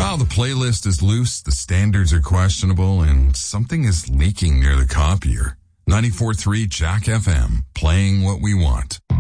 Well, the playlist is loose, the standards are questionable, and something is leaking near the copier. 94.3 Jack FM, playing what we want.